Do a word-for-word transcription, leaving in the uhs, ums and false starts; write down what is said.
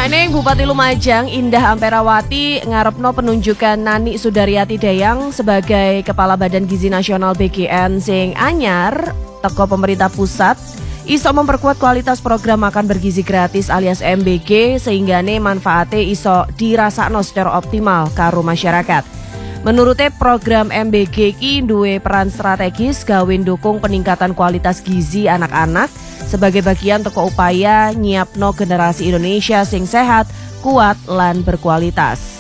Eneng Bupati Lumajang Indah Amperawati ngarepno penunjukan Nani Sudaryati Dayang sebagai Kepala Badan Gizi Nasional B G N sing anyar teko pemerintah pusat iso memperkuat kualitas program makan bergizi gratis alias M B G sehingga ne manfaatnya iso dirasakno secara optimal karo masyarakat. Menurutnya program M B G ki duwe peran strategis gawe ndukung peningkatan kualitas gizi anak-anak sebagai bagian teko upaya nyiapno generasi Indonesia sing sehat, kuat lan berkualitas.